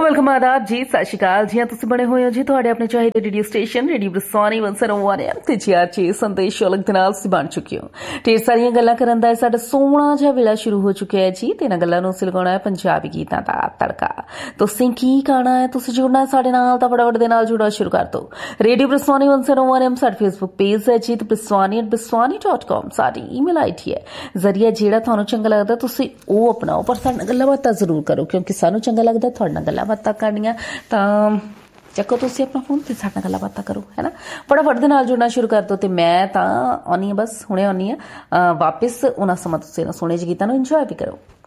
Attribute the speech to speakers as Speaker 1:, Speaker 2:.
Speaker 1: Welcome आदाब जी, सत श्री अकाल जी। तुसीं बने हुए हो जी तुहाडे अपने चाहीदे रेडियो स्टेशन रेडियो बरसानी 101 FM ते GRJ संदेश अलग दे नाल तुसीं बन चुके हो। ढेर सारियां गल्लां करन दा साडा सोहना जिहा वेला शुरू हो चुकिया है जी। ते इन्हां गल्लां नूं असीं लगाउणा है पंजाबी गीतां दा तड़का। तुसीं की गाना है, तुसीं जुड़ना है साडे नाल तां फटाफट दे नाल जुड़ना शुरू कर दो। रेडियो बरसानी 101 FM साडा फेसबुक पेज है जी ते brswani@brswani.com साडी ईमेल आईडी है। जरिया जेड़ा तुहानूं चंगा लगदा तुसीं ओह अपनाओ, पर साडे नाल गल्लां बातां जरूर करो क्योंकि सानूं चंगा लगदा तुहाडे नाल गल्लां बातां करनियां। तां चक्को तुसीं अपना फोन ते साडे नाल गल्लां बातां करो, है ना। फटाफट दे नाल जुड़ना शुरू कर दो। ते मैं तां आनी बस हुणे आनी वापस उन्हां समां तुसीं सोहणे ਜਿਹੇ गीतां नूं इंजॉय भी करो।